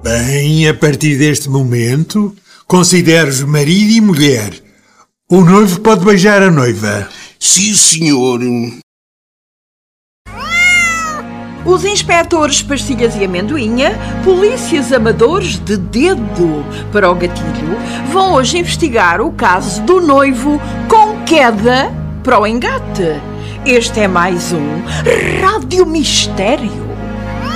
Bem, a partir deste momento, considere-os marido e mulher. O noivo pode beijar a noiva. Sim, senhor. Os inspectores Pastilhas e Amendoinha, polícias amadores de dedo para o gatilho, vão hoje investigar o caso do noivo com queda para o engate. Este é mais um Rádio Mistério.